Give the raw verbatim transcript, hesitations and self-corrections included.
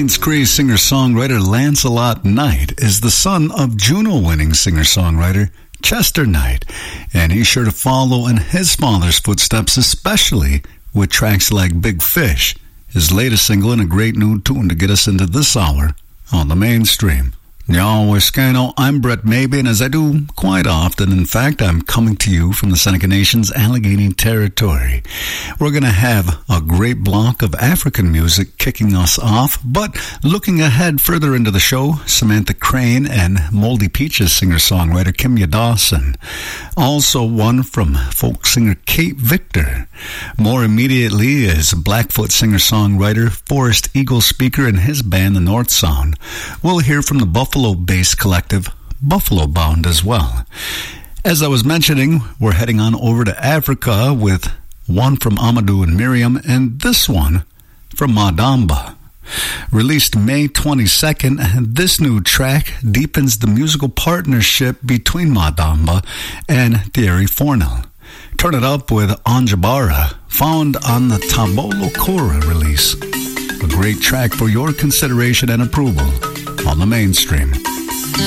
Schitt's Creek singer-songwriter Lancelot Knight is the son of Juno-winning singer-songwriter Chester Knight, and he's sure to follow in his father's footsteps, especially with tracks like Big Fish, his latest single, and a great new tune to get us into this hour on the mainstream. Yo, Wiscano, I'm Brett Maybe, and as I do quite often, in fact, I'm coming to you from the Seneca Nation's Allegheny Territory. We're going to have a great block of African music kicking us off, but looking ahead further into the show, Samantha Crane and Moldy Peaches singer-songwriter Kimya Dawson. Also one from folk singer Kate Victor. More immediately is Blackfoot singer-songwriter Forrest Eagle Speaker and his band, the North Sound. We'll hear from the Buffalo-based collective Buffalo Bound as well. As I was mentioning, we're heading on over to Africa with one from Amadou and Miriam and this one from Madamba. Released May twenty-second, this new track deepens the musical partnership between Madamba and Thierry Fornel. Turn It Up with Anjabara, found on the Tabolo Kora release. A great track for your consideration and approval on the mainstream.